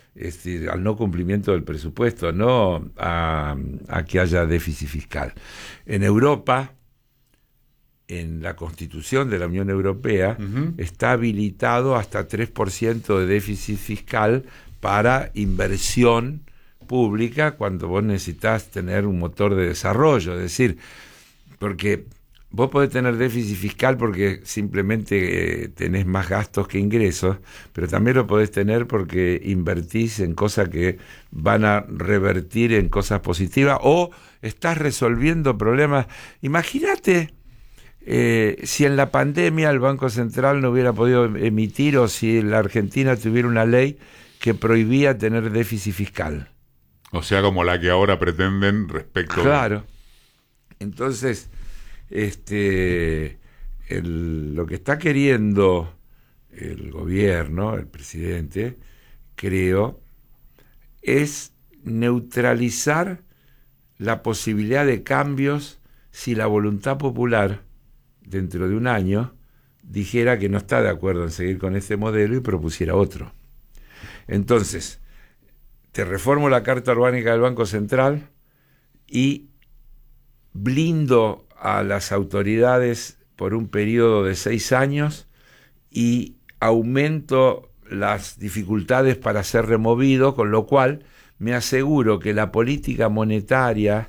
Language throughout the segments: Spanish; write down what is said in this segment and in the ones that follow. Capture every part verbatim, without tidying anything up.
este, al no cumplimiento del presupuesto, no a, a que haya déficit fiscal. En Europa, en la Constitución de la Unión Europea, uh-huh. está habilitado hasta tres por ciento de déficit fiscal para inversión pública cuando vos necesitas tener un motor de desarrollo. Es decir, porque vos podés tener déficit fiscal porque simplemente eh, tenés más gastos que ingresos, pero también lo podés tener porque invertís en cosas que van a revertir en cosas positivas o estás resolviendo problemas. Imagínate eh, si en la pandemia el Banco Central no hubiera podido emitir, o si la Argentina tuviera una ley que prohibía tener déficit fiscal. O sea, como la que ahora pretenden respecto... Claro. Entonces, este, el, lo que está queriendo el gobierno, el presidente, creo, es neutralizar la posibilidad de cambios si la voluntad popular, dentro de un año, dijera que no está de acuerdo en seguir con este modelo y propusiera otro. Entonces, te reformo la Carta Orgánica del Banco Central y blindo a las autoridades por un periodo de seis años y aumento las dificultades para ser removido, con lo cual me aseguro que la política monetaria,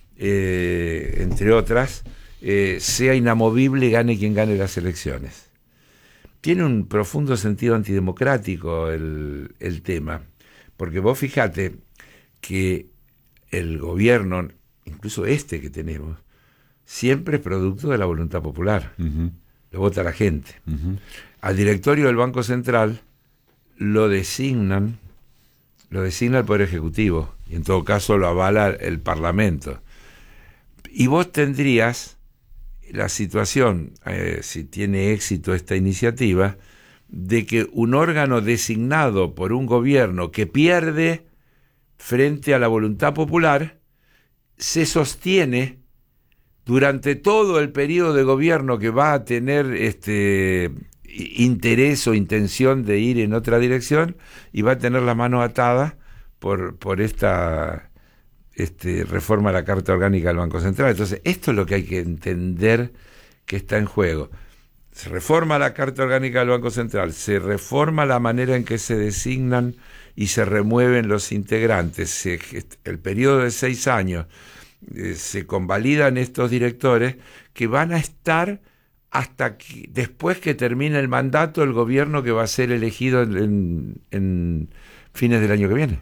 eh, entre otras, eh, sea inamovible y gane quien gane las elecciones. Tiene un profundo sentido antidemocrático el, el tema, porque vos fijate que el gobierno, incluso este que tenemos, siempre es producto de la voluntad popular. Uh-huh. Lo vota la gente. Uh-huh. Al directorio del Banco Central lo designan, lo designa el Poder Ejecutivo, y en todo caso lo avala el Parlamento. Y vos tendrías la situación, eh, si tiene éxito esta iniciativa, de que un órgano designado por un gobierno que pierde frente a la voluntad popular se sostiene durante todo el periodo de gobierno que va a tener este interés o intención de ir en otra dirección, y va a tener la mano atada por, por esta este, reforma a la Carta Orgánica del Banco Central. Entonces, esto es lo que hay que entender que está en juego. Se reforma la Carta Orgánica del Banco Central, se reforma la manera en que se designan y se remueven los integrantes, se, el periodo de seis años, eh, se convalidan estos directores que van a estar hasta que, después que termine el mandato del gobierno que va a ser elegido en, en, en fines del año que viene.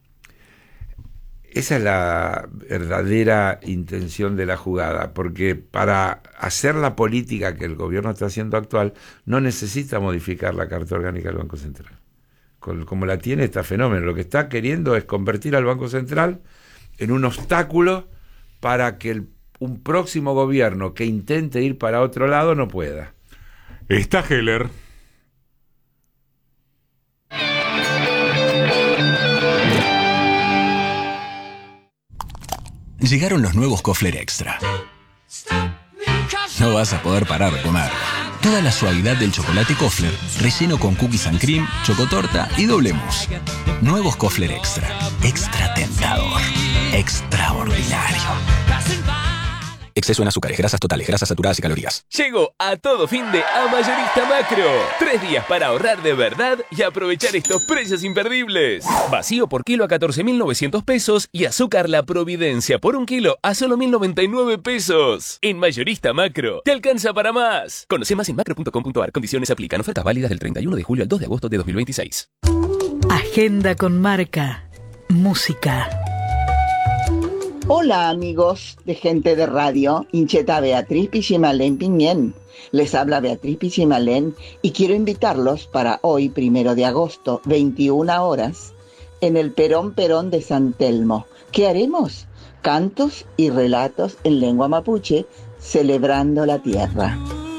Esa es la verdadera intención de la jugada, porque para hacer la política que el gobierno está haciendo actual no necesita modificar la Carta Orgánica del Banco Central. Como la tiene, está fenómeno. Lo que está queriendo es convertir al Banco Central en un obstáculo para que el, un próximo gobierno que intente ir para otro lado no pueda. Está Heller. Llegaron los nuevos Kofler Extra. No vas a poder parar de comer. Toda la suavidad del chocolate Kofler, relleno con cookies and cream, chocotorta y doble mousse. Nuevos Kofler Extra. Extra tentador. Extraordinario. Exceso en azúcares, grasas totales, grasas saturadas y calorías. Llegó a todo fin de a Mayorista Macro. Tres días para ahorrar de verdad y aprovechar estos precios imperdibles. Vacío por kilo a catorce mil novecientos pesos y azúcar La Providencia por un kilo a solo mil noventa y nueve pesos. En Mayorista Macro, te alcanza para más. Conoce más en macro punto com punto a r. Condiciones aplican. Ofertas válidas del treinta y uno de julio al dos de agosto de dos mil veintiséis. Agenda con marca. Música. Hola amigos de Gente de Radio, Incheta Beatriz Pichimalén Piñén. Les habla Beatriz Pichimalén y quiero invitarlos para hoy, primero de agosto, veintiuna horas, en el Perón Perón de San Telmo. ¿Qué haremos? Cantos y relatos en lengua mapuche, celebrando la tierra.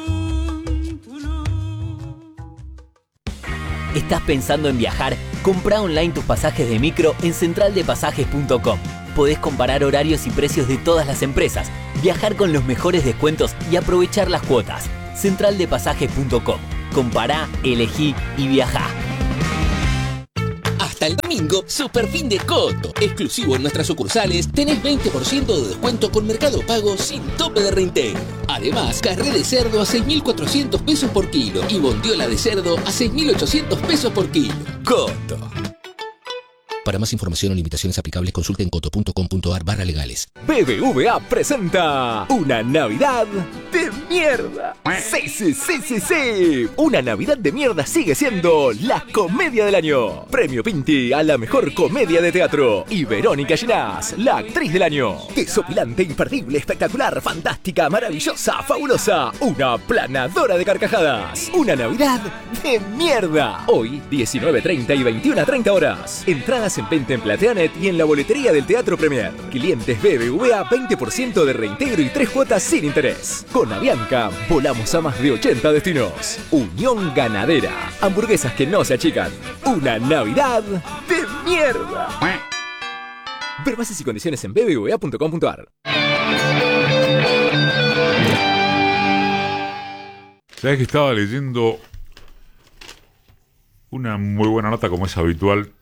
¿Estás pensando en viajar? Comprá online tus pasajes de micro en central de pasajes punto com. Podés comparar horarios y precios de todas las empresas, viajar con los mejores descuentos y aprovechar las cuotas. central de pasajes punto com. Compará, elegí y viajá. hasta el domingo, Super Fin de Coto. Exclusivo en nuestras sucursales, tenés veinte por ciento de descuento con Mercado Pago sin tope de reintegro. Además, carré de cerdo a seis mil cuatrocientos pesos por kilo y bondiola de cerdo a seis mil ochocientos pesos por kilo. Coto. Para más información o limitaciones aplicables, consulten coto.com.ar barra legales. B B V A presenta una Navidad de mierda. Sí, sí, sí, sí, sí. Una Navidad de mierda sigue siendo la comedia del año. Premio Pinti a la mejor comedia de teatro. Y Verónica Ginás, la actriz del año. Desopilante, imperdible, espectacular, fantástica, maravillosa, fabulosa. Una planadora de carcajadas. Una Navidad de mierda. Hoy, diecinueve treinta y veintiuna treinta horas. Entradas en venta en Plateanet y en la boletería del Teatro Premier. Clientes B B V A, veinte por ciento de reintegro y tres cuotas sin interés. Con Avianca, volamos a más de ochenta destinos. Unión Ganadera. Hamburguesas que no se achican. Una Navidad de mierda. Ver bases y condiciones en b b v a punto com punto a r. ¿Sabes que estaba leyendo una muy buena nota, como es habitual,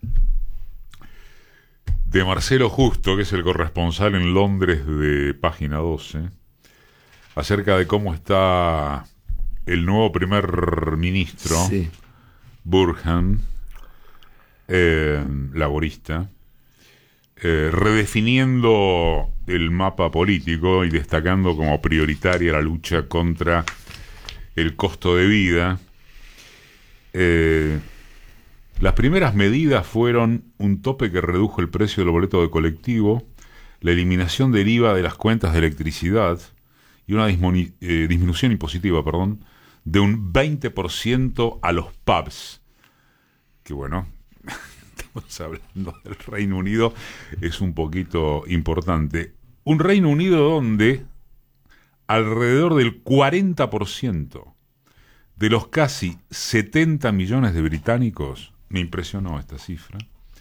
de Marcelo Justo, que es el corresponsal en Londres de Página doce, acerca de cómo está el nuevo primer ministro, sí. Burhan, eh, laborista, eh, redefiniendo el mapa político y destacando como prioritaria la lucha contra el costo de vida. Eh, Las primeras medidas fueron un tope que redujo el precio del boleto de colectivo, la eliminación del I V A de las cuentas de electricidad y una disminu- eh, disminución impositiva, perdón, de un veinte por ciento a los pubs. Que bueno, estamos hablando del Reino Unido, es un poquito importante. Un Reino Unido donde alrededor del cuarenta por ciento de los casi setenta millones de británicos, me impresionó esta cifra,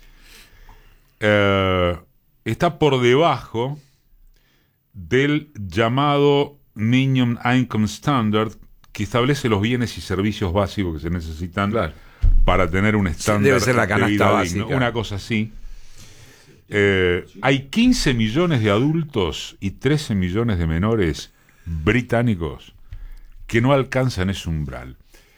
eh, está por debajo del llamado Minimum Income Standard, que establece los bienes y servicios básicos que se necesitan, claro, para tener un estándar. Debe ser la de canasta vida básica. digno, una cosa así. Eh, hay quince millones de adultos y trece millones de menores británicos que no alcanzan ese umbral.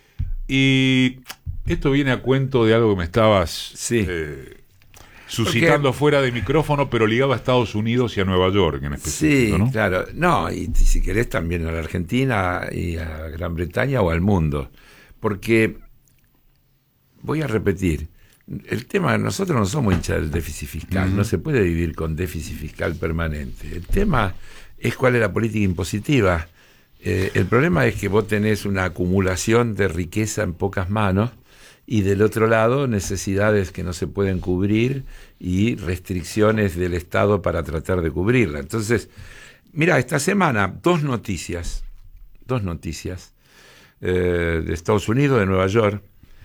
Y esto viene a cuento de algo que me estabas sí. eh, suscitando Porque, fuera de micrófono, pero ligado a Estados Unidos y a Nueva York en específico, sí, ¿no? Claro. No, y si querés también a la Argentina y a Gran Bretaña o al mundo. Porque, voy a repetir, el tema, nosotros no somos hinchas del déficit fiscal, uh-huh. no se puede vivir con déficit fiscal permanente. El tema es cuál es la política impositiva. Eh, el problema es que vos tenés una acumulación de riqueza en pocas manos y del otro lado necesidades que no se pueden cubrir y restricciones del Estado para tratar de cubrirla. Entonces, mira, esta semana dos noticias, dos noticias eh, de Estados Unidos, de Nueva York.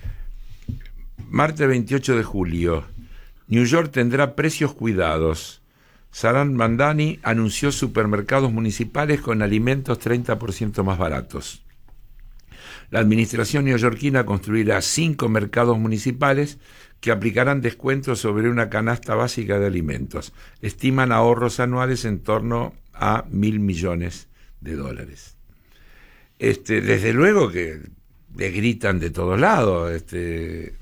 Martes veintiocho de julio, New York tendrá precios cuidados. Saran Mandani anunció supermercados municipales con alimentos treinta por ciento más baratos. La administración neoyorquina construirá cinco mercados municipales que aplicarán descuentos sobre una canasta básica de alimentos. Estiman ahorros anuales en torno a mil millones de dólares. Este, desde luego que le gritan de todos lados. Este,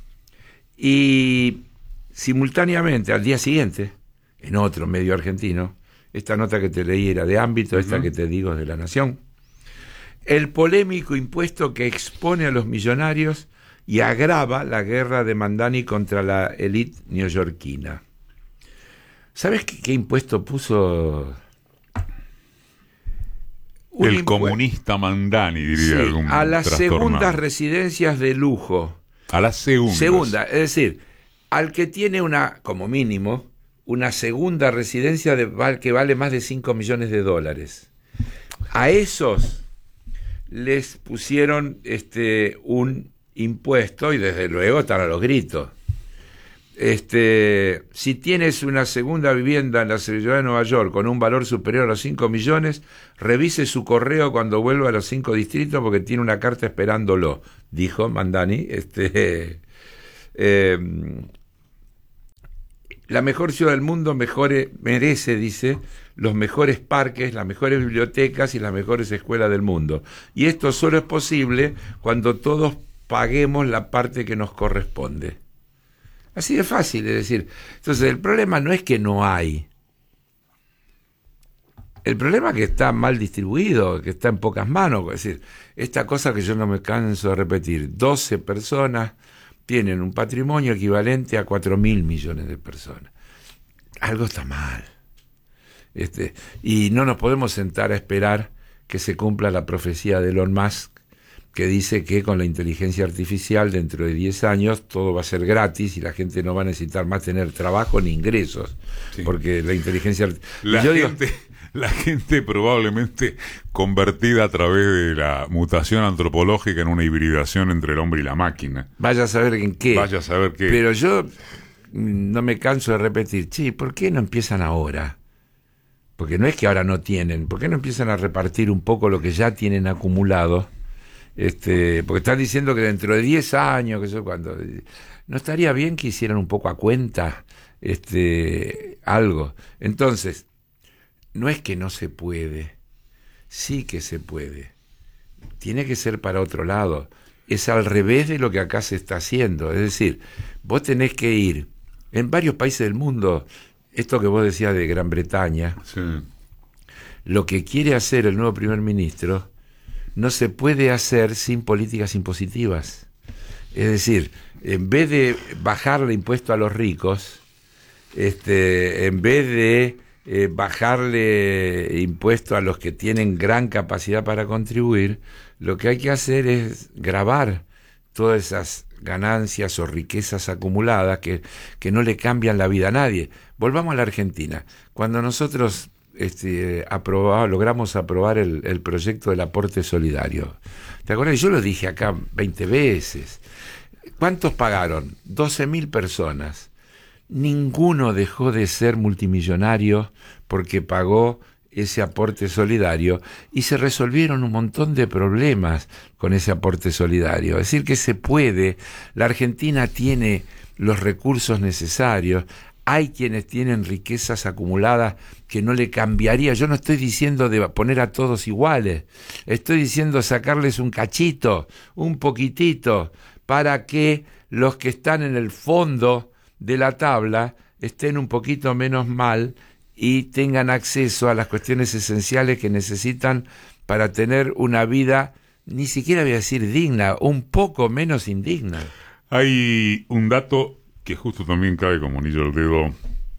y simultáneamente, al día siguiente, en otro medio argentino, esta nota que te leí era de Ámbito, esta uh-huh. que te digo es de La Nación, el polémico impuesto que expone a los millonarios y agrava la guerra de Mandani contra la élite neoyorquina. ¿Sabes qué, qué impuesto puso? Un el impu- comunista Mandani, diría sí, algún a las trastornado. segundas residencias de lujo. A las segundas. Segunda, es decir, al que tiene una, como mínimo, una segunda residencia de, que vale más de cinco millones de dólares. A esos les pusieron este un impuesto y desde luego están a los gritos. Este, si tienes una segunda vivienda en la ciudad de Nueva York con un valor superior a los cinco millones, revise su correo cuando vuelva a los cinco distritos porque tiene una carta esperándolo, dijo Mandani. Este, eh, la mejor ciudad del mundo mejore, merece, dice, los mejores parques, las mejores bibliotecas y las mejores escuelas del mundo. Y esto solo es posible cuando todos paguemos la parte que nos corresponde. Así de fácil, es decir. Entonces, el problema no es que no hay. El problema es que está mal distribuido, que está en pocas manos. Es decir, esta cosa que yo no me canso de repetir, doce personas tienen un patrimonio equivalente a cuatro mil millones de personas. Algo está mal. Este, y no nos podemos sentar a esperar que se cumpla la profecía de Elon Musk, que dice que con la inteligencia artificial dentro de diez años todo va a ser gratis y la gente no va a necesitar más tener trabajo ni ingresos. Sí. Porque la inteligencia artificial... La, gente, digo, la gente probablemente convertida a través de la mutación antropológica en una hibridación entre el hombre y la máquina. Vaya a saber en qué. Vaya a saber qué. Pero yo no me canso de repetir, sí, ¿por qué no empiezan ahora? Porque no es que ahora no tienen, ¿por qué no empiezan a repartir un poco lo que ya tienen acumulado? Este, porque están diciendo que dentro de diez años, que eso cuando no estaría bien que hicieran un poco a cuenta este algo. Entonces, no es que no se puede, sí que se puede. Tiene que ser para otro lado. Es al revés de lo que acá se está haciendo. Es decir, vos tenés que ir en varios países del mundo, esto que vos decías de Gran Bretaña, sí. Lo que quiere hacer el nuevo primer ministro no se puede hacer sin políticas impositivas. Es decir, en vez de bajarle impuesto a los ricos, este, en vez de eh, bajarle impuesto a los que tienen gran capacidad para contribuir, lo que hay que hacer es gravar todas esas ganancias o riquezas acumuladas que, que no le cambian la vida a nadie. Volvamos a la Argentina. Cuando nosotros este, aprobamos, logramos aprobar el, el proyecto del aporte solidario, ¿te acuerdas? Yo lo dije acá veinte veces. ¿Cuántos pagaron? doce mil personas. Ninguno dejó de ser multimillonario porque pagó ese aporte solidario y se resolvieron un montón de problemas con ese aporte solidario. Es decir, que se puede. La Argentina tiene los recursos necesarios. Hay quienes tienen riquezas acumuladas que no le cambiaría. Yo no estoy diciendo de poner a todos iguales. Estoy diciendo sacarles un cachito, un poquitito, para que los que están en el fondo de la tabla estén un poquito menos mal y tengan acceso a las cuestiones esenciales que necesitan para tener una vida, ni siquiera voy a decir digna, un poco menos indigna. Hay un dato que justo también cae como anillo al dedo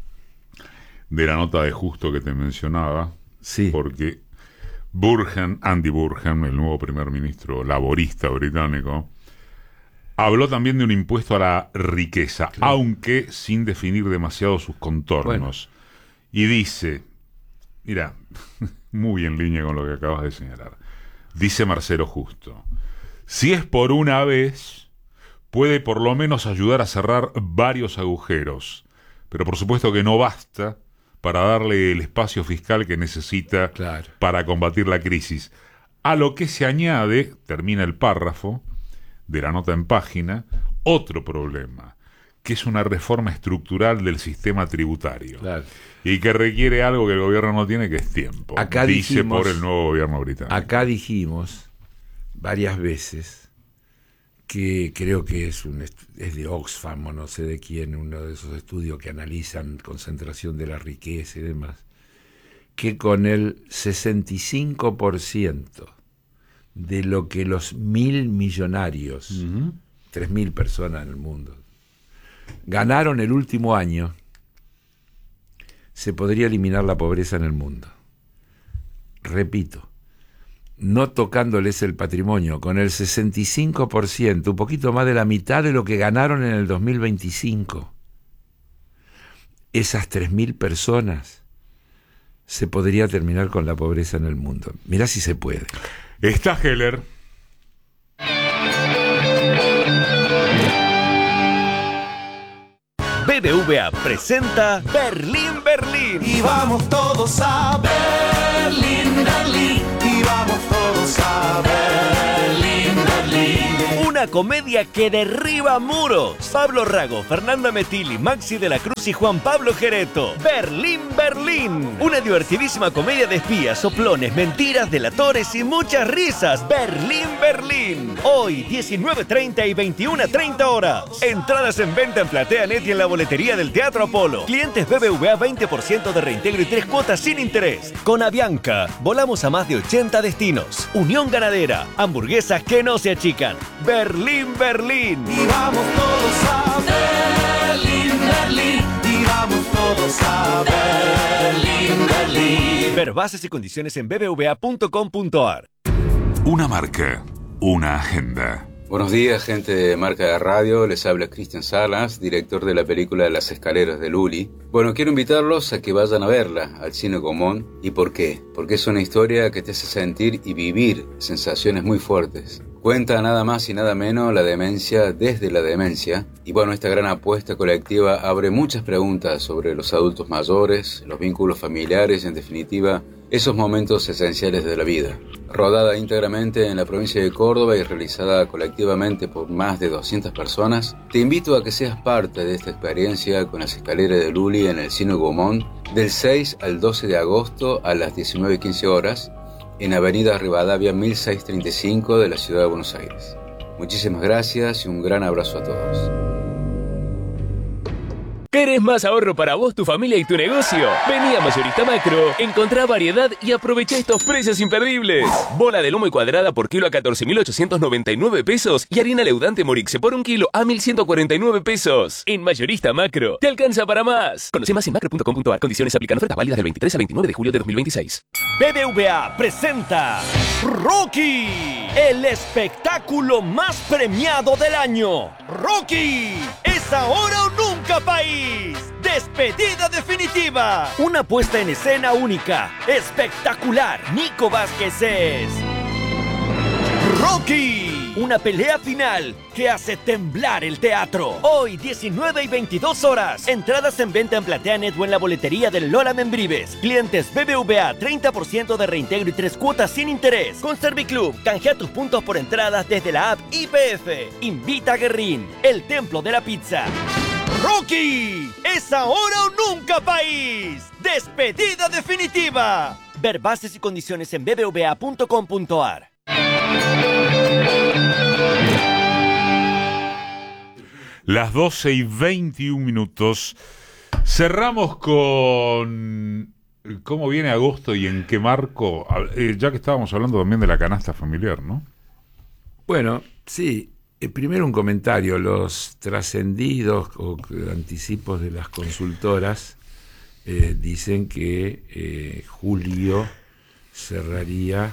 de la nota de Justo que te mencionaba, sí. Porque Burhan, Andy Burhan, el nuevo primer ministro laborista británico, habló también de un impuesto a la riqueza, claro, aunque sin definir demasiado sus contornos. Bueno. Y dice, mira, muy en línea con lo que acabas de señalar, dice Marcelo Justo, si es por una vez, puede por lo menos ayudar a cerrar varios agujeros, pero por supuesto que no basta para darle el espacio fiscal que necesita, claro, para combatir la crisis. A lo que se añade, termina el párrafo de la nota en página, otro problema, que es una reforma estructural del sistema tributario, claro, y que requiere algo que el gobierno no tiene, que es tiempo. Acá dice dijimos, por el nuevo gobierno británico. Acá dijimos varias veces que creo que es un es de Oxfam o no sé de quién, uno de esos estudios que analizan concentración de la riqueza y demás, que con el sesenta y cinco por ciento de lo que los mil millonarios, uh-huh, tres mil personas en el mundo, ganaron el último año, se podría eliminar la pobreza en el mundo. Repito, no tocándoles el patrimonio, con el sesenta y cinco por ciento, un poquito más de la mitad de lo que ganaron en el dos mil veinticinco, esas tres mil personas, se podría terminar con la pobreza en el mundo. Mirá si se puede. Está Heller. B B V A presenta Berlín, Berlín. Y vamos todos a Berlín, Berlín. Y vamos todos a Berlín, Berlín. Una una comedia que derriba muros. Pablo Rago, Fernanda Metilli, Maxi de la Cruz y Juan Pablo Jereto. Berlín, Berlín. Una divertidísima comedia de espías, soplones, mentiras, delatores y muchas risas. Berlín, Berlín. Hoy, diecinueve treinta y veintiuna treinta horas. Entradas en venta en PlateaNet y en la boletería del Teatro Apolo. Clientes B B V A veinte por ciento de reintegro y tres cuotas sin interés. Con Avianca, volamos a más de ochenta destinos. Unión Ganadera, hamburguesas que no se achican. Berlín, Berlín. Y vamos todos a Berlín, Berlín. Y vamos todos a Berlín, Berlín. Ver bases y condiciones en b b v a punto com punto a r. Una marca, una agenda. Buenos días, gente de Marca de Radio. Les habla Cristian Salas, director de la película Las Escaleras de Luli. Bueno, quiero invitarlos a que vayan a verla al Cine Común. ¿Y por qué? Porque es una historia que te hace sentir y vivir sensaciones muy fuertes. Cuenta nada más y nada menos la demencia desde la demencia. Y bueno, esta gran apuesta colectiva abre muchas preguntas sobre los adultos mayores, los vínculos familiares, en definitiva, esos momentos esenciales de la vida. Rodada íntegramente en la provincia de Córdoba y realizada colectivamente por más de doscientas personas, te invito a que seas parte de esta experiencia con Las Escaleras de Luli en el Cine Gaumont del seis al doce de agosto a las diecinueve quince horas en Avenida Rivadavia mil seiscientos treinta y cinco de la Ciudad de Buenos Aires. Muchísimas gracias y un gran abrazo a todos. ¿Querés más ahorro para vos, tu familia y tu negocio? Vení a Mayorista Macro, encontrá variedad y aprovecha estos precios imperdibles. Bola de lomo y cuadrada por kilo a catorce mil ochocientos noventa y nueve pesos y harina leudante Morixe por un kilo a mil ciento cuarenta y nueve pesos. En Mayorista Macro, te alcanza para más. Conoce más en macro punto com punto a r. Condiciones aplican. Ofertas válidas del veintitrés al veintinueve de julio de dos mil veintiséis. B B V A presenta Rocky, el espectáculo más premiado del año. Rocky, es ahora o nunca, país. Despedida definitiva. Una puesta en escena única, espectacular. Nico Vázquez es Rocky. Una pelea final que hace temblar el teatro. Hoy, diecinueve y veintidós horas. Entradas en venta en PlateaNet o en la boletería del Lola Membrives. Clientes B B V A, treinta por ciento de reintegro y tres cuotas sin interés. Con Serviclub, canjea tus puntos por entradas desde la app I P F. Invita a Guerrín, el templo de la pizza. Rocky, es ahora o nunca, país. Despedida definitiva. Ver bases y condiciones en b b v a punto com punto a r. Las doce y veintiún minutos. Cerramos con cómo viene agosto y en qué marco, eh, ya que estábamos hablando también de la canasta familiar, ¿no? Bueno, sí. Eh, primero un comentario. Los trascendidos o anticipos de las consultoras eh, dicen que eh, julio cerraría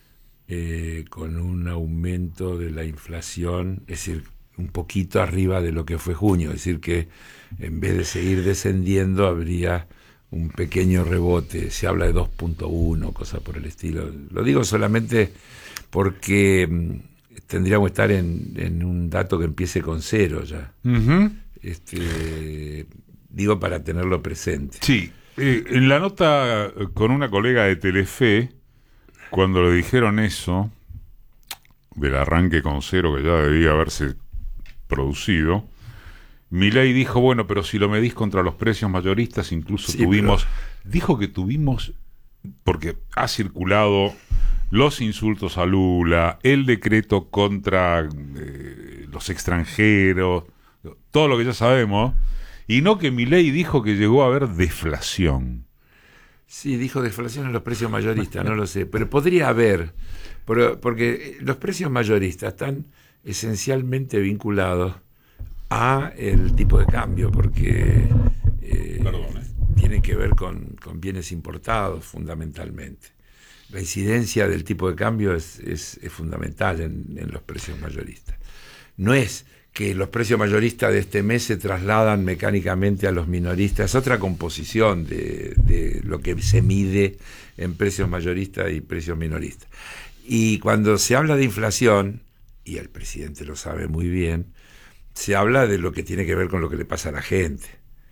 eh, con un aumento de la inflación, es decir, un poquito arriba de lo que fue junio, es decir que en vez de seguir descendiendo habría un pequeño rebote, se habla de dos punto uno, cosa por el estilo. Lo digo solamente porque mmm, tendríamos que estar en, en un dato que empiece con cero ya. Uh-huh. Este, digo para tenerlo presente. Sí, eh, en la nota con una colega de Telefe, cuando le dijeron eso, del arranque con cero que ya debía haberse producido, Milei dijo, bueno, pero si lo medís contra los precios mayoristas, incluso sí, tuvimos, pero... dijo que tuvimos, porque ha circulado los insultos a Lula, el decreto contra eh, los extranjeros, todo lo que ya sabemos, y no que Milei dijo que llegó a haber deflación. Sí, dijo deflación en los precios mayoristas, no lo sé, pero podría haber, porque los precios mayoristas están esencialmente vinculados a el tipo de cambio, porque eh, tiene que ver con, con bienes importados fundamentalmente. La incidencia del tipo de cambio es, es, es fundamental en, en los precios mayoristas. No es que los precios mayoristas de este mes se trasladan mecánicamente a los minoristas, es otra composición de, de lo que se mide en precios mayoristas y precios minoristas. Y cuando se habla de inflación, y el presidente lo sabe muy bien, se habla de lo que tiene que ver con lo que le pasa a la gente.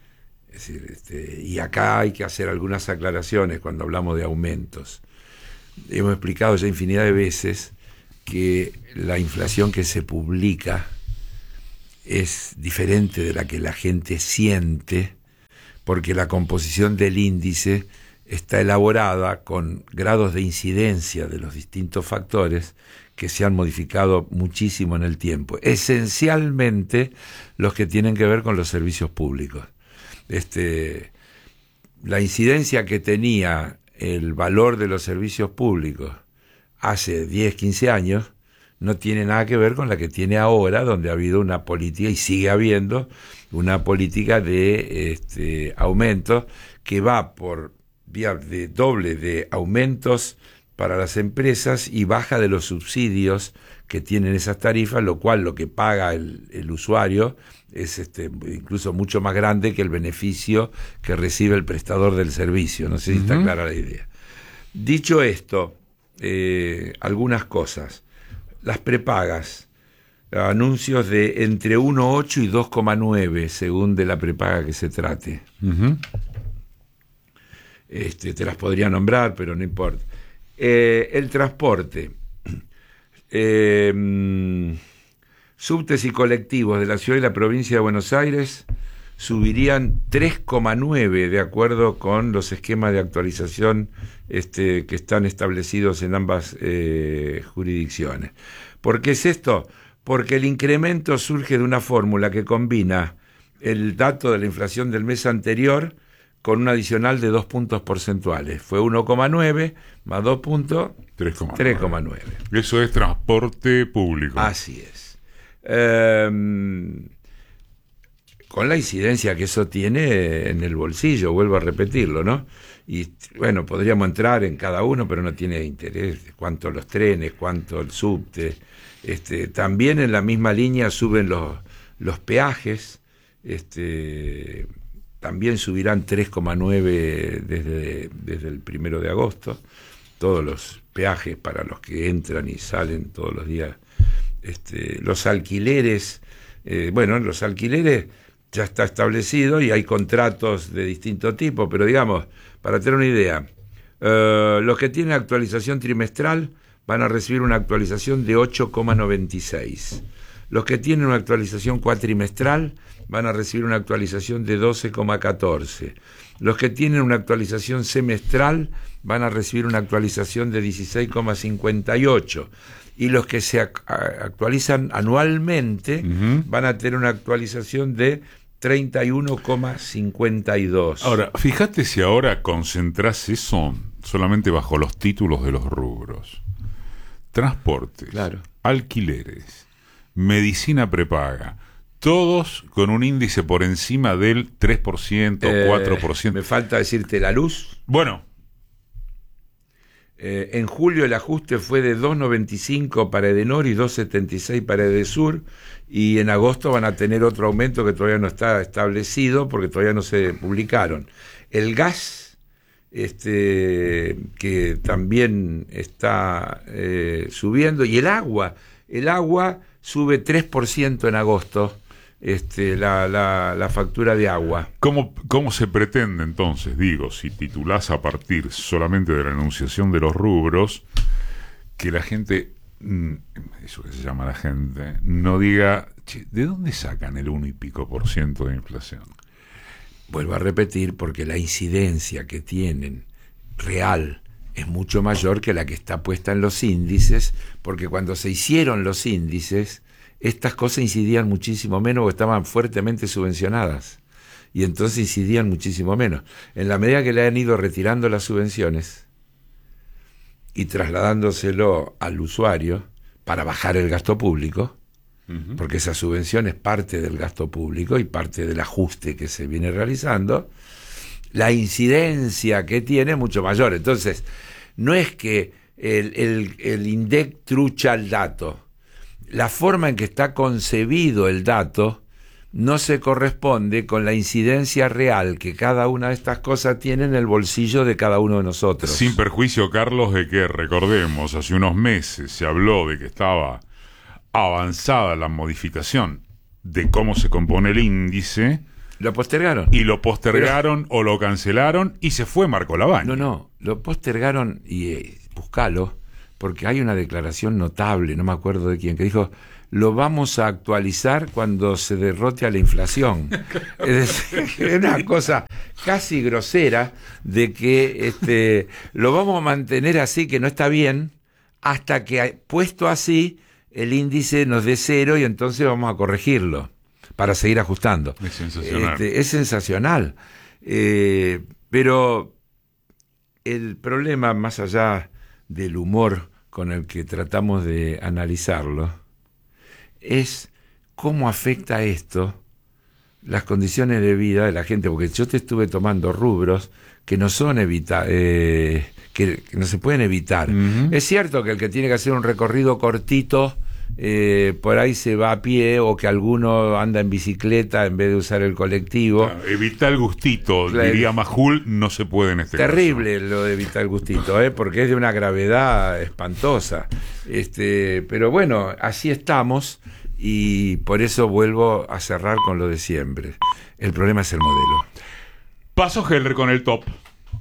Es decir, este, y acá hay que hacer algunas aclaraciones cuando hablamos de aumentos. Hemos explicado ya infinidad de veces que la inflación que se publica es diferente de la que la gente siente, porque la composición del índice está elaborada con grados de incidencia de los distintos factores que se han modificado muchísimo en el tiempo, esencialmente los que tienen que ver con los servicios públicos. Este, la incidencia que tenía el valor de los servicios públicos hace diez, quince años no tiene nada que ver con la que tiene ahora, donde ha habido una política, y sigue habiendo una política de este, aumento que va por vía de doble de aumentos para las empresas y baja de los subsidios que tienen esas tarifas, lo cual lo que paga el, el usuario es este, incluso mucho más grande que el beneficio que recibe el prestador del servicio. No sé si uh-huh. está clara la idea. Dicho esto, eh, algunas cosas. Las prepagas, anuncios de entre uno coma ocho y dos coma nueve, según de la prepaga que se trate. Uh-huh. Este, te las podría nombrar, pero no importa. Eh, el transporte. Eh, subtes y colectivos de la ciudad y la provincia de Buenos Aires subirían tres coma nueve de acuerdo con los esquemas de actualización este, que están establecidos en ambas eh, jurisdicciones. ¿Por qué es esto? Porque el incremento surge de una fórmula que combina el dato de la inflación del mes anterior con un adicional de dos puntos porcentuales. Fue uno coma nueve más dos puntos, tres coma nueve. Eso es transporte público. Así es. Eh, con la incidencia que eso tiene en el bolsillo, vuelvo a repetirlo, ¿no? Y bueno, podríamos entrar en cada uno, pero no tiene interés. Cuánto los trenes, cuánto el subte. Este, también en la misma línea suben los, los peajes, este, también subirán tres coma nueve desde, desde el primero de agosto, todos los peajes para los que entran y salen todos los días. Este, los alquileres, eh, bueno, los alquileres ya está establecido y hay contratos de distinto tipo, pero digamos, para tener una idea, uh, los que tienen actualización trimestral van a recibir una actualización de ocho coma noventa y seis. Los que tienen una actualización cuatrimestral van a recibir una actualización de doce coma catorce. Los que tienen una actualización semestral van a recibir una actualización de dieciséis coma cincuenta y ocho. Y los que se actualizan anualmente uh-huh. van a tener una actualización de treinta y uno coma cincuenta y dos. Ahora, fíjate si ahora concentrás eso solamente bajo los títulos de los rubros. Transportes, claro. Alquileres, medicina prepaga, todos con un índice por encima del tres por ciento, eh, cuatro por ciento. Me falta decirte la luz. Bueno. Eh, en julio el ajuste fue de dos coma noventa y cinco para Edenor y dos coma setenta y seis para Edesur, y en agosto van a tener otro aumento que todavía no está establecido porque todavía no se publicaron. El gas, este, que también está eh, subiendo, y el agua, el agua sube tres por ciento en agosto. Este, la, la, la factura de agua. ¿Cómo, ¿Cómo se pretende entonces, digo, si titulás a partir solamente de la enunciación de los rubros, que la gente, eso que se llama la gente, no diga, che, ¿de dónde sacan el uno y pico por ciento de inflación? Vuelvo a repetir, porque la incidencia que tienen real es mucho mayor que la que está puesta en los índices, porque cuando se hicieron los índices, estas cosas incidían muchísimo menos porque estaban fuertemente subvencionadas, y entonces incidían muchísimo menos. En la medida que le han ido retirando las subvenciones y trasladándoselo al usuario para bajar el gasto público, uh-huh. porque esa subvención es parte del gasto público y parte del ajuste que se viene realizando, la incidencia que tiene es mucho mayor. Entonces, no es que el, el, el INDEC trucha el dato. La forma en que está concebido el dato no se corresponde con la incidencia real que cada una de estas cosas tiene en el bolsillo de cada uno de nosotros. Sin perjuicio, Carlos, de que, recordemos, hace unos meses se habló de que estaba avanzada la modificación de cómo se compone el índice. Lo postergaron. Y lo postergaron Pero, o lo cancelaron y se fue Marco Labaña. No, no, lo postergaron y eh, buscalo. porque hay una declaración notable, no me acuerdo de quién, que dijo: lo vamos a actualizar cuando se derrote a la inflación. Es decir, es una cosa casi grosera de que este, lo vamos a mantener así, que no está bien, hasta que puesto así el índice nos dé cero y entonces vamos a corregirlo para seguir ajustando. Es sensacional. Este, es sensacional. Eh, pero el problema, más allá del humor con el que tratamos de analizarlo, es cómo afecta esto las condiciones de vida de la gente, porque yo te estuve tomando rubros que no son evita eh, que, que no se pueden evitar. Uh-huh. Es cierto que el que tiene que hacer un recorrido cortito, eh, por ahí se va a pie, o que alguno anda en bicicleta en vez de usar el colectivo. Claro, evita el gustito, claro, diría Majul, no se puede en este terrible caso. Lo de evitar el gustito, ¿eh? Porque es de una gravedad espantosa. Este, pero bueno, así estamos, y por eso vuelvo a cerrar con lo de siempre. El problema es el modelo. Paso Helder con el top.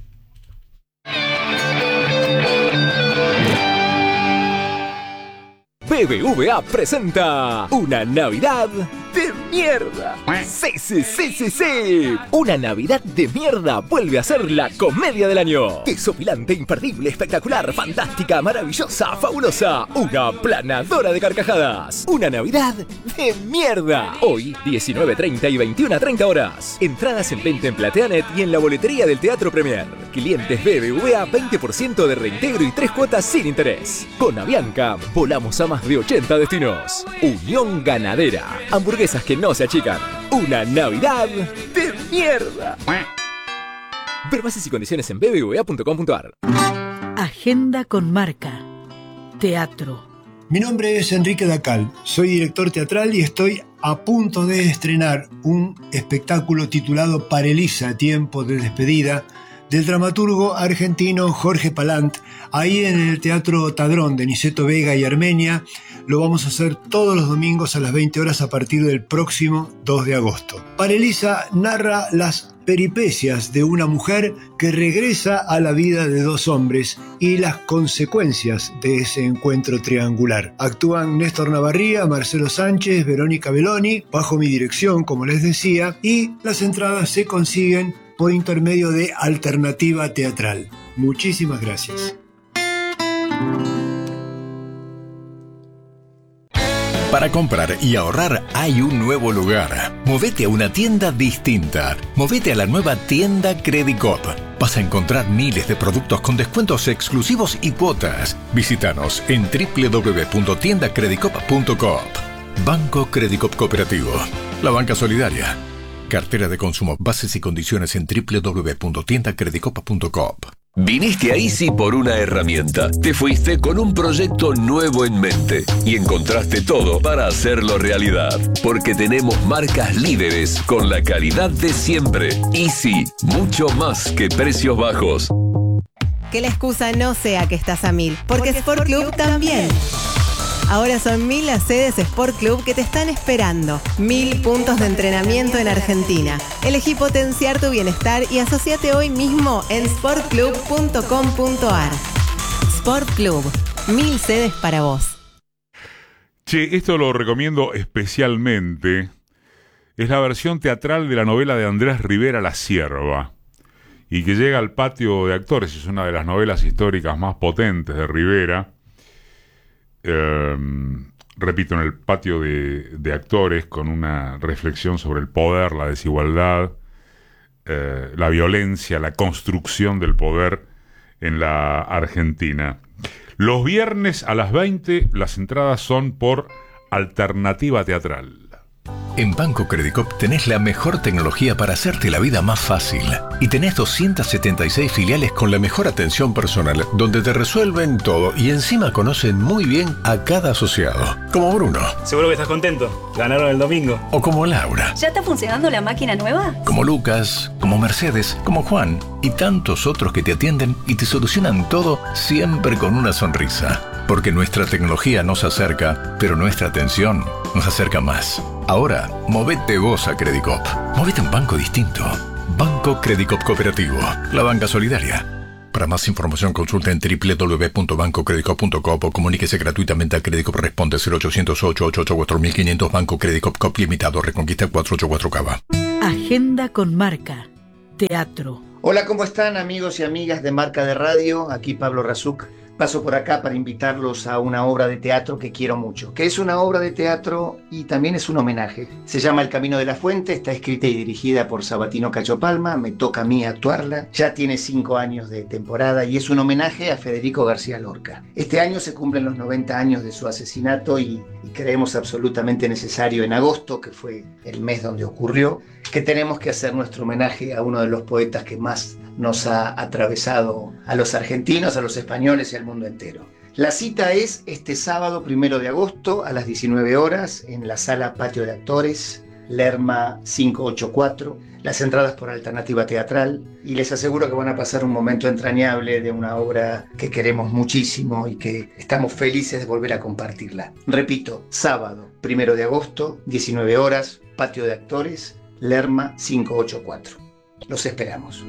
B B V A presenta una Navidad de mierda. Sí, sí, sí, sí, sí. Una Navidad de mierda vuelve a ser la comedia del año. Desopilante, imperdible, espectacular, fantástica, maravillosa, fabulosa. Una planadora de carcajadas. Una Navidad de mierda. Hoy, diecinueve treinta y veintiuna treinta horas. Entradas en venta en Plateanet y en la boletería del Teatro Premier. Clientes B B V A, veinte por ciento de reintegro y tres cuotas sin interés. Con Avianca, volamos a más de ochenta destinos. Unión Ganadera. Hamburguesas que no se achican. Una Navidad de mierda. Ver bases y condiciones en b b v a punto com punto a r. Agenda con marca. Teatro. Mi nombre es Enrique Dacal, soy director teatral y estoy a punto de estrenar un espectáculo titulado Paraliza, tiempo de despedida, del dramaturgo argentino Jorge Palant, ahí en el Teatro Tadrón de Niceto Vega y Armenia. Lo vamos a hacer todos los domingos a las veinte horas a partir del próximo dos de agosto. Paraliza narra las peripecias de una mujer que regresa a la vida de dos hombres y las consecuencias de ese encuentro triangular. Actúan Néstor Navarría, Marcelo Sánchez, Verónica Belloni, bajo mi dirección, como les decía, y las entradas se consiguen por intermedio de Alternativa Teatral. Muchísimas gracias. Para comprar y ahorrar hay un nuevo lugar. Movete a una tienda distinta. Movete a la nueva tienda Credicop. Vas a encontrar miles de productos con descuentos exclusivos y cuotas. Visítanos en doble u doble u doble u punto tienda credicop punto com. Banco Credicop Cooperativo. La banca solidaria. Cartera de consumo. Bases y condiciones en doble u doble u doble u punto tienda credicop punto com. Viniste a Easy por una herramienta. Te fuiste con un proyecto nuevo en mente y encontraste todo para hacerlo realidad. Porque tenemos marcas líderes con la calidad de siempre. Easy, mucho más que precios bajos. Que la excusa no sea que estás a mil, porque Sport Club también. Ahora son mil las sedes Sport Club que te están esperando. Mil puntos de entrenamiento en Argentina. Elegí potenciar tu bienestar y asociate hoy mismo en sport club punto com punto a r. Sport Club. Mil sedes para vos. Che, esto lo recomiendo especialmente. Es la versión teatral de la novela de Andrés Rivera, La Cierva, y que llega al patio de actores. Es una de las novelas históricas más potentes de Rivera. Eh, repito, en el patio de, de actores, con una reflexión sobre el poder, la desigualdad, eh, la violencia, la construcción del poder en la Argentina. Los viernes a las veinte las entradas son por Alternativa Teatral. En Banco Credicop tenés la mejor tecnología para hacerte la vida más fácil. Y tenés doscientas setenta y seis filiales con la mejor atención personal, donde te resuelven todo y encima conocen muy bien a cada asociado. Como Bruno. Seguro que estás contento. Ganaron el domingo. O como Laura. ¿Ya está funcionando la máquina nueva? Como Lucas, como Mercedes, como Juan y tantos otros que te atienden y te solucionan todo siempre con una sonrisa. Porque nuestra tecnología nos acerca, pero nuestra atención nos acerca más. Ahora, movete vos a Credicop. Movete a un banco distinto. Banco Credicop Cooperativo. La banca solidaria. Para más información consulta en doble u doble u doble u punto banco crédico punto com o comuníquese gratuitamente al Crédito Responde cero ochocientos ocho ocho ocho cuatro mil quinientos Banco Crédito Cop Limitado, Reconquista cuatrocientos ochenta y cuatro Cava. Agenda con Marca. Teatro. Hola, ¿cómo están amigos y amigas de Marca de Radio? Aquí Pablo Razuk. Paso por acá para invitarlos a una obra de teatro que quiero mucho, que es una obra de teatro y también es un homenaje. Se llama El Camino de la Fuente, está escrita y dirigida por Sabatino Cacho Palma, me toca a mí actuarla, ya tiene cinco años de temporada y es un homenaje a Federico García Lorca. Este año se cumplen los noventa años de su asesinato y, y creemos absolutamente necesario en agosto, que fue el mes donde ocurrió, que tenemos que hacer nuestro homenaje a uno de los poetas que más nos ha atravesado a los argentinos, a los españoles y al mundo entero. La cita es este sábado primero de agosto a las diecinueve horas en la sala Patio de Actores, Lerma quinientos ochenta y cuatro, las entradas por Alternativa Teatral, y les aseguro que van a pasar un momento entrañable de una obra que queremos muchísimo y que estamos felices de volver a compartirla. Repito, sábado primero de agosto, diecinueve horas, Patio de Actores, Lerma quinientos ochenta y cuatro. Los esperamos.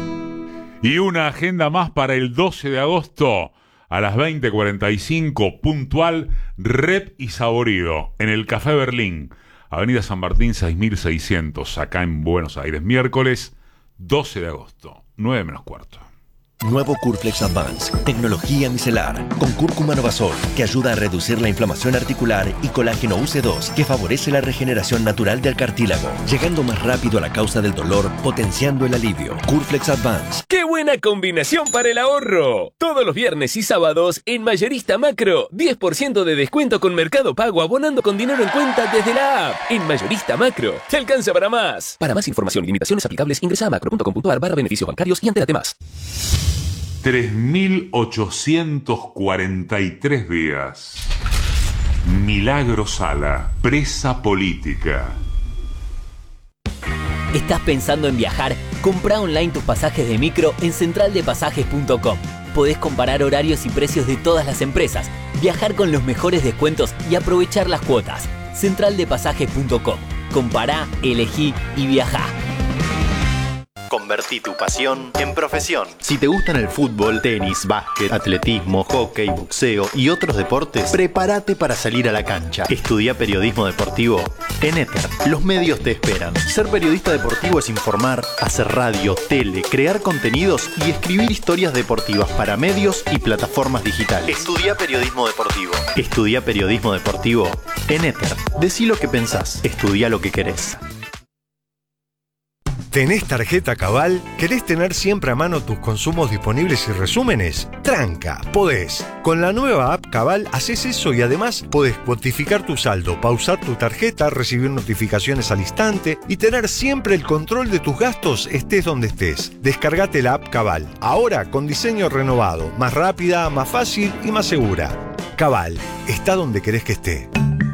Y una agenda más para el doce de agosto a las veinte cuarenta y cinco, puntual, Rep y Saborido, en el Café Berlín, Avenida San Martín seis mil seiscientos, acá en Buenos Aires, miércoles doce de agosto, nueve menos cuarto. Nuevo Curflex Advance, tecnología micelar, con cúrcuma novazol, que ayuda a reducir la inflamación articular, y colágeno U C dos, que favorece la regeneración natural del cartílago, llegando más rápido a la causa del dolor, potenciando el alivio. Curflex Advance. ¡Qué buena combinación para el ahorro! Todos los viernes y sábados en Mayorista Macro, diez por ciento de descuento con Mercado Pago abonando con dinero en cuenta desde la app. En Mayorista Macro, te alcanza para más. Para más información y limitaciones aplicables, ingresa a macro punto com punto ar barra beneficios bancarios y entérate más. tres mil ochocientos cuarenta y tres días. Milagro Sala, presa política. ¿Estás pensando en viajar? Comprá online tus pasajes de micro en central de pasajes punto com. Podés comparar horarios y precios de todas las empresas, viajar con los mejores descuentos y aprovechar las cuotas. central de pasajes punto com. Compará, elegí y viajá. Convertí tu pasión en profesión. Si te gustan el fútbol, tenis, básquet, atletismo, hockey, boxeo y otros deportes, prepárate para salir a la cancha. Estudia periodismo deportivo en Éter. Los medios te esperan. Ser periodista deportivo es informar, hacer radio, tele, crear contenidos y escribir historias deportivas para medios y plataformas digitales. Estudia periodismo deportivo. Estudia periodismo deportivo en Éter. Decí lo que pensás. Estudia lo que querés. ¿Tenés tarjeta Cabal? ¿Querés tener siempre a mano tus consumos disponibles y resúmenes? Tranca, podés. Con la nueva app Cabal haces eso y además podés cuantificar tu saldo, pausar tu tarjeta, recibir notificaciones al instante y tener siempre el control de tus gastos estés donde estés. Descargate la app Cabal, ahora con diseño renovado, más rápida, más fácil y más segura. Cabal, está donde querés que esté.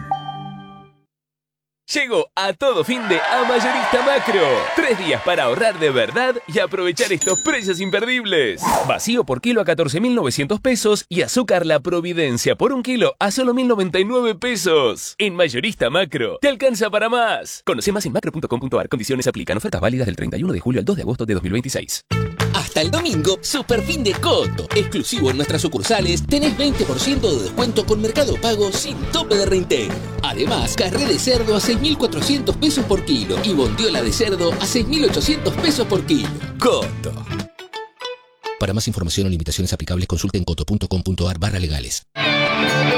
Llegó a todo fin de a Mayorista Macro. Tres días para ahorrar de verdad y aprovechar estos precios imperdibles. Vacío por kilo a catorce mil novecientos pesos y azúcar La Providencia por un kilo a solo mil noventa y nueve pesos. En Mayorista Macro, te alcanza para más. Conoce más en macro punto com punto ar. Condiciones aplican. Ofertas válidas del treinta y uno de julio al dos de agosto de dos mil veintiséis. Hasta el domingo, Super Fin de Coto. Exclusivo en nuestras sucursales, tenés veinte por ciento de descuento con Mercado Pago sin tope de reintegro. Además, carré de cerdo a seis mil cuatrocientos pesos por kilo y bondiola de cerdo a seis mil ochocientos pesos por kilo. Coto. Para más información o limitaciones aplicables, consulten coto punto com punto ar barra legales.